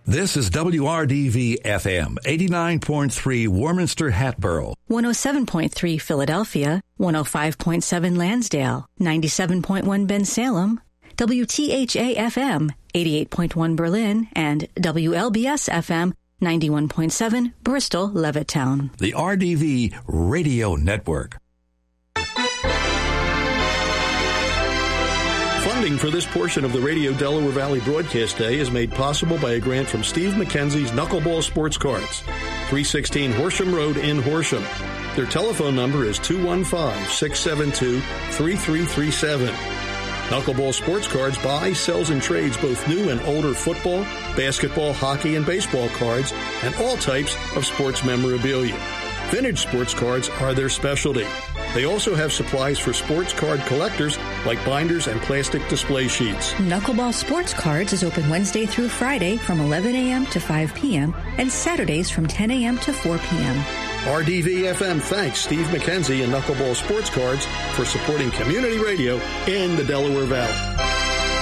This is WRDV-FM, 89.3 Warminster, Hatboro. 107.3 Philadelphia, 105.7 Lansdale, 97.1 Bensalem, WTHA-FM, 88.1 Berlin, and WLBS-FM, 91.7 Bristol, Levittown. The RDV Radio Network. Funding for this portion of the Radio Delaware Valley Broadcast Day is made possible by a grant from Steve McKenzie's Knuckleball Sports Cards, 316 Horsham Road in Horsham. Their telephone number is 215-672-3337. Knuckleball Sports Cards buys, sells, and trades both new and older football, basketball, hockey, and baseball cards, and all types of sports memorabilia. Vintage sports cards are their specialty. They also have supplies for sports card collectors like binders and plastic display sheets. Knuckleball Sports Cards is open Wednesday through Friday from 11 a.m. to 5 p.m. and Saturdays from 10 a.m. to 4 p.m. RDV-FM thanks Steve McKenzie and Knuckleball Sports Cards for supporting community radio in the Delaware Valley.